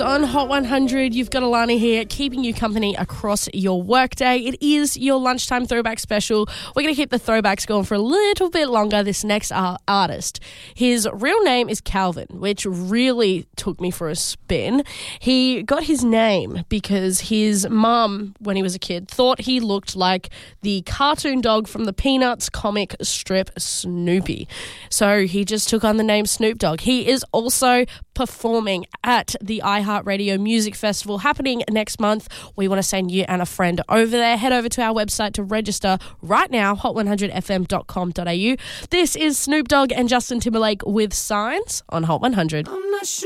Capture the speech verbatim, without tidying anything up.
on Hot one hundred. You've got Alana here, keeping you company across your workday. It is your lunchtime throwback special. We're going to keep the throwbacks going for a little bit longer. This next uh, artist, his real name is Calvin, which really took me for a spin. He got his name because his mum, when he was a kid, thought he looked like the cartoon dog from the Peanuts comic strip Snoopy. So he just took on the name Snoop Dogg. He is also performing at the iHeartRadio Music Festival happening next month. We want to send you and a friend over there. Head over to our website to register right now, hot one hundred f m dot com dot a u. This is Snoop Dogg and Justin Timberlake with Signs on Hot one hundred. I'm not sure.